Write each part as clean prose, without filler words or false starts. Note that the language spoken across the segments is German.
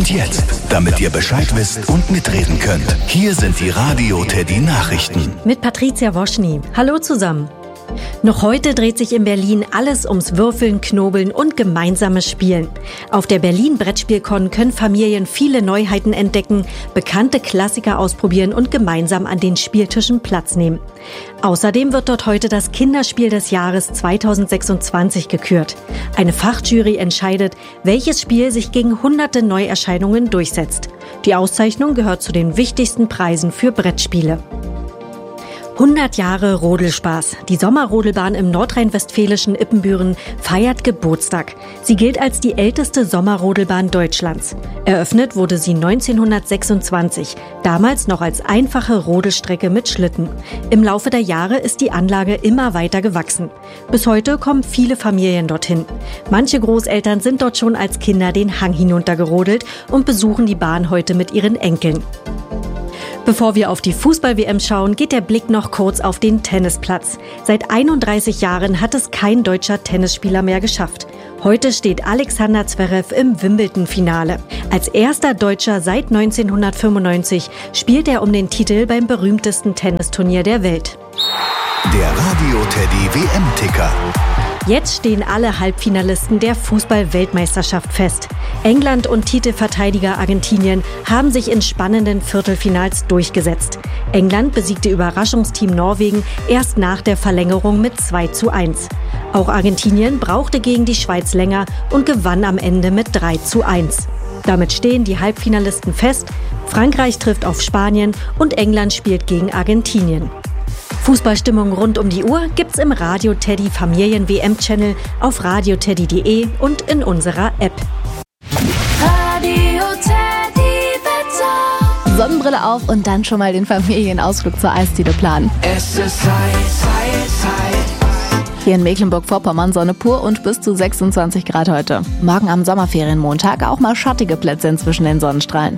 jetzt, damit ihr Bescheid wisst und mitreden könnt. Hier sind die Radio Teddy Nachrichten. Mit Patricia Woschny. Hallo zusammen. Noch heute dreht sich in Berlin alles ums Würfeln, Knobeln und gemeinsames Spielen. Auf der Berlin Brettspielcon können Familien viele Neuheiten entdecken, bekannte Klassiker ausprobieren und gemeinsam an den Spieltischen Platz nehmen. Außerdem wird dort heute das Kinderspiel des Jahres 2026 gekürt. Eine Fachjury entscheidet, welches Spiel sich gegen hunderte Neuerscheinungen durchsetzt. Die Auszeichnung gehört zu den wichtigsten Preisen für Brettspiele. 100 Jahre Rodelspaß. Die Sommerrodelbahn im nordrhein-westfälischen Ippenbüren feiert Geburtstag. Sie gilt als die älteste Sommerrodelbahn Deutschlands. Eröffnet wurde sie 1926, damals noch als einfache Rodelstrecke mit Schlitten. Im Laufe der Jahre ist die Anlage immer weiter gewachsen. Bis heute kommen viele Familien dorthin. Manche Großeltern sind dort schon als Kinder den Hang hinuntergerodelt und besuchen die Bahn heute mit ihren Enkeln. Bevor wir auf die Fußball-WM schauen, geht der Blick noch kurz auf den Tennisplatz. Seit 31 Jahren hat es kein deutscher Tennisspieler mehr geschafft. Heute steht Alexander Zverev im Wimbledon-Finale. Als erster Deutscher seit 1995 spielt er um den Titel beim berühmtesten Tennisturnier der Welt. Der Radio Teddy WM-Ticker. Jetzt stehen alle Halbfinalisten der Fußball-Weltmeisterschaft fest. England und Titelverteidiger Argentinien haben sich in spannenden Viertelfinals durchgesetzt. England besiegte Überraschungsteam Norwegen erst nach der Verlängerung mit 2:1. Auch Argentinien brauchte gegen die Schweiz länger und gewann am Ende mit 3:1. Damit stehen die Halbfinalisten fest. Frankreich trifft auf Spanien und England spielt gegen Argentinien. Fußballstimmung rund um die Uhr gibt's im Radio Teddy Familien-WM-Channel auf radioteddy.de und in unserer App. Radio Teddy Wetter. Sonnenbrille auf und dann schon mal den Familienausflug zur Eisdiele planen. Es ist heiß. Hier in Mecklenburg-Vorpommern Sonne pur und bis zu 26 Grad heute. Morgen am Sommerferienmontag auch mal schattige Plätze inzwischen den Sonnenstrahlen.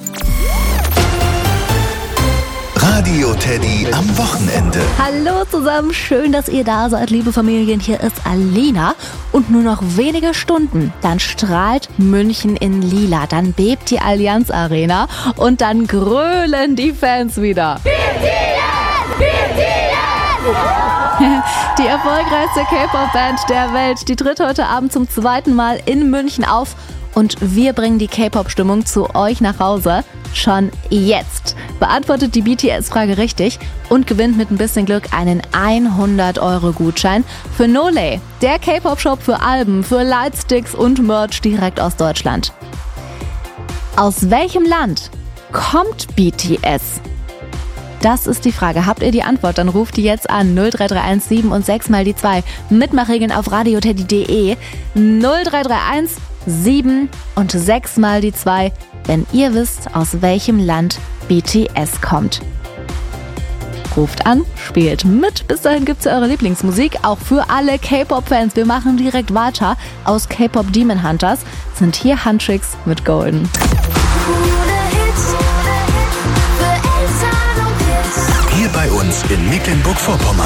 Radio Teddy am Wochenende. Hallo zusammen, schön, dass ihr da seid, liebe Familien. Hier ist Alena und nur noch wenige Stunden. Dann strahlt München in Lila, dann bebt die Allianz Arena und dann grölen die Fans wieder. Die erfolgreichste K-Pop-Band der Welt, die tritt heute Abend zum zweiten Mal in München auf. Und wir bringen die K-Pop-Stimmung zu euch nach Hause. Schon jetzt. Beantwortet die BTS-Frage richtig und gewinnt mit ein bisschen Glück einen 100-Euro-Gutschein für Nolay, der K-Pop-Shop für Alben, für Lightsticks und Merch direkt aus Deutschland. Aus welchem Land kommt BTS? Das ist die Frage. Habt ihr die Antwort? Dann ruft die jetzt an 0331 7 und 6 mal die 2. Mitmachregeln auf radioteddy.de 0331 7 und 6 mal die 2, wenn ihr wisst, aus welchem Land BTS kommt. Ruft an, spielt mit. Bis dahin gibt's ja eure Lieblingsmusik, auch für alle K-Pop-Fans. Wir machen direkt weiter. Aus K-Pop Demon Hunters sind hier Huntrix mit Golden. Hier bei uns in Mecklenburg-Vorpommern.